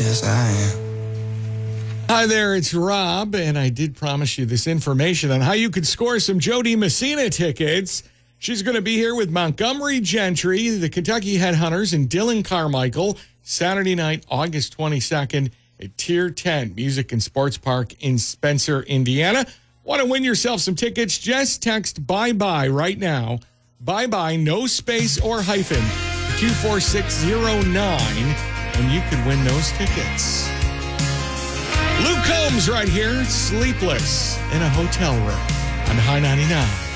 Yes, I am. Hi there, it's Rob, and I did promise you this information on how you could score some Jody Messina tickets. She's going to be here with Montgomery Gentry, the Kentucky Headhunters, and Dylan Carmichael Saturday night, August 22nd at Tier 10 Music and Sports Park in Spencer, Indiana. Want to win yourself some tickets? Just text bye-bye right now. Bye-bye, no space or hyphen, 24609, and you could win those tickets. Luke Combs right here, sleepless in a hotel room on High 99.